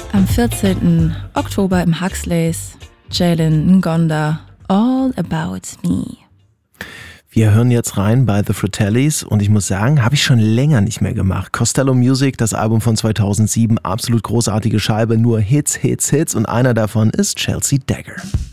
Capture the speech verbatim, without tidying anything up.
Am vierzehnten Oktober im Huxleys, Jalen Ngonda, All About Me. Wir hören jetzt rein bei The Fratellis und ich muss sagen, habe ich schon länger nicht mehr gemacht. Costello Music, das Album von zweitausendsieben, absolut großartige Scheibe, nur Hits, Hits, Hits und einer davon ist Chelsea Dagger.